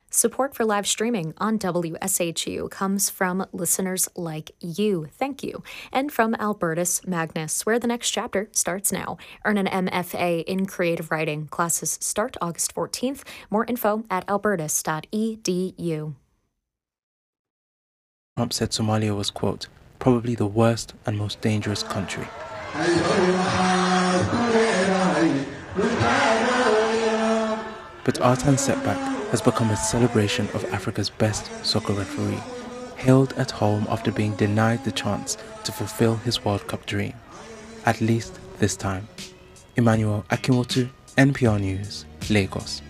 Support for live streaming on WSHU comes from listeners like you. Thank you. And from Albertus Magnus, where the next chapter starts now. Earn an MFA in creative writing. Classes start August 14th. More info at albertus.edu. Trump said Somalia was, quote, probably the worst and most dangerous country. But Artan Setback has become a celebration of Africa's best soccer referee, hailed at home after being denied the chance to fulfill his World Cup dream. At least this time. Emmanuel Akinwotu, NPR News, Lagos.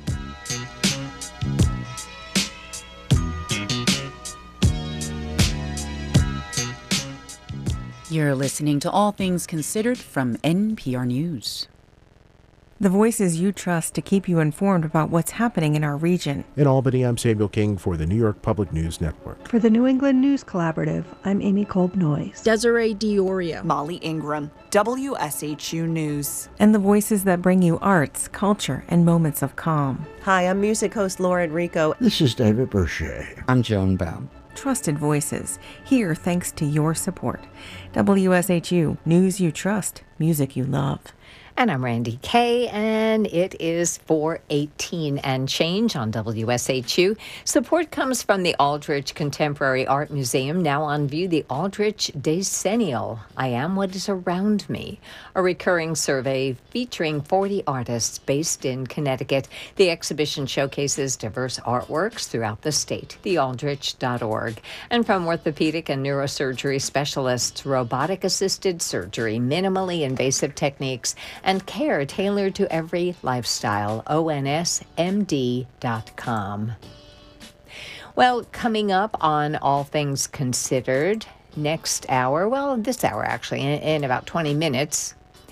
You're listening to All Things Considered from NPR News. The voices you trust to keep you informed about what's happening in our region. In Albany, I'm Samuel King for the New York Public News Network. For the New England News Collaborative, I'm Amy Kolb-Noyes. Desiree Diorio. Molly Ingram, WSHU News. And the voices that bring you arts, culture, and moments of calm. Hi, I'm music host Lauren Rico. This is David Boucher. I'm Joan Baum. Trusted voices, here thanks to your support. WSHU, news you trust, music you love. And I'm Randy Kay, and it is 4:18 and change on WSHU. Support comes from the Aldrich Contemporary Art Museum, now on view, the Aldrich Decennial, I Am What Is Around Me, a recurring survey featuring 40 artists based in Connecticut. The exhibition showcases diverse artworks throughout the state, thealdrich.org. And from orthopedic and neurosurgery specialists, robotic-assisted surgery, minimally invasive techniques, and care tailored to every lifestyle, onsmd.com. Well, coming up on All Things Considered, next hour, well, this hour actually, in about 20 minutes,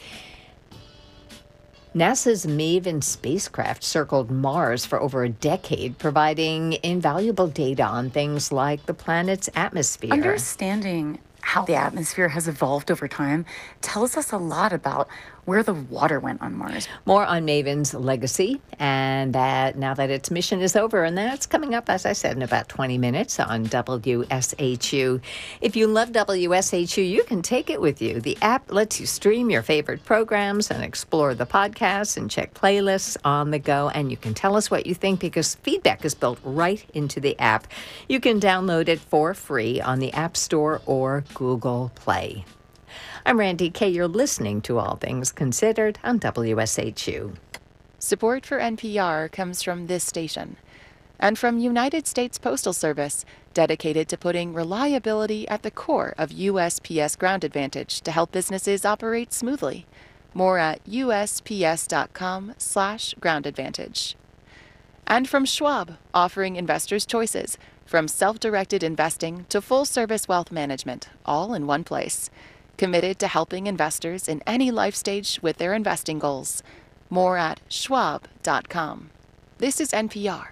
NASA's Maven spacecraft circled Mars for over a decade, providing invaluable data on things like the planet's atmosphere. Understanding how the atmosphere has evolved over time tells us a lot about where the water went on Mars. More on Maven's legacy, and that now that its mission is over, and that's coming up, as I said, in about 20 minutes on WSHU. If you love WSHU, you can take it with you. The app lets you stream your favorite programs and explore the podcasts and check playlists on the go, and you can tell us what you think because feedback is built right into the app. You can download it for free on the App Store or Google Play. I'm Randy Kay. You're listening to All Things Considered on WSHU. Support for NPR comes from this station and from United States Postal Service, dedicated to putting reliability at the core of USPS Ground Advantage to help businesses operate smoothly. More at usps.com/Ground Advantage. And from Schwab, offering investors choices, from self-directed investing to full-service wealth management, all in one place. Committed to helping investors in any life stage with their investing goals. More at schwab.com. This is NPR.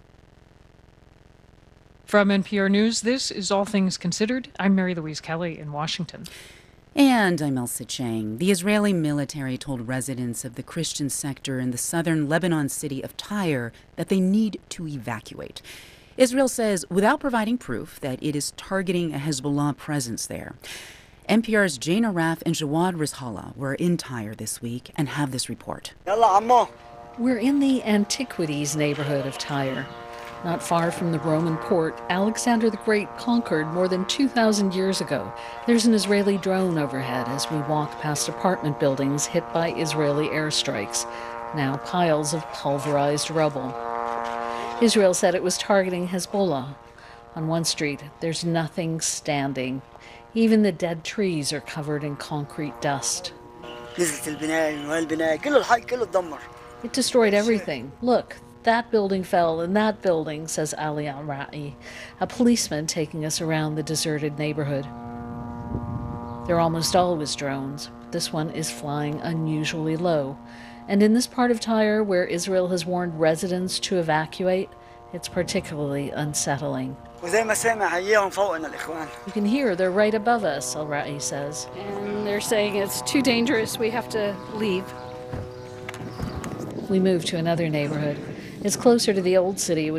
From NPR News, this is All Things Considered. I'm Mary Louise Kelly in Washington. And I'm Elsa Chang. The Israeli military told residents of the Christian sector in the southern Lebanon city of Tyre that they need to evacuate. Israel says without providing proof that it is targeting a Hezbollah presence there. NPR's Jane Araf and Jawad Rizhala were in Tyre this week and have this report. We're in the Antiquities neighborhood of Tyre. Not far from the Roman port, Alexander the Great conquered more than 2,000 years ago. There's an Israeli drone overhead as we walk past apartment buildings hit by Israeli airstrikes, now piles of pulverized rubble. Israel said it was targeting Hezbollah. On one street, there's nothing standing. Even the dead trees are covered in concrete dust. It destroyed everything. Look, that building fell and that building, says Ali Al-Ra'i, a policeman taking us around the deserted neighborhood. There are almost always drones. This one is flying unusually low. And in this part of Tyre, where Israel has warned residents to evacuate, it's particularly unsettling. You can hear they're right above us, Al-Ra'i says. And they're saying it's too dangerous, we have to leave. We move to another neighborhood. It's closer to the old city,